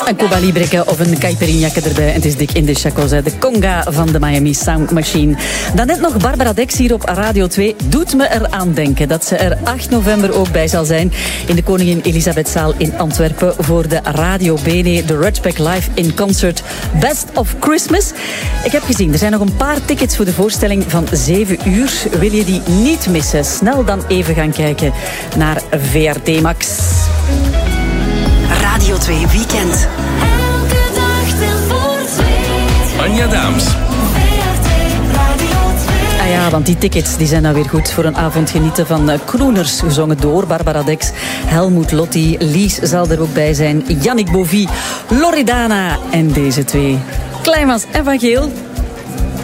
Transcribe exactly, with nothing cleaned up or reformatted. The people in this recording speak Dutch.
Een Cuba Libreke of een caipirinhakke erbij. En het is dik in de chacos, hè. De conga van de Miami Sound Machine. Daarnet nog Barbara Dex hier op Radio twee. Doet me eraan denken dat ze er acht november ook bij zal zijn. In de Koningin Elisabethzaal in Antwerpen. Voor de Radio Bene, de Rutschbeck Live in Concert Best of Christmas. Ik heb gezien, er zijn nog een paar tickets voor de voorstelling van zeven uur. Wil je die niet missen? Snel dan even gaan kijken naar V R T Max. Radio twee Weekend. Elke dag til voor twee. Anja Daams. Ah ja, want die tickets die zijn nou weer goed voor een avond genieten van uh, Kroeners, gezongen door Barbara Dex, Helmoet Lotti, Lies zal er ook bij zijn, Yannick Bovie, Loredana en deze twee, Kleinmans en Van Geel.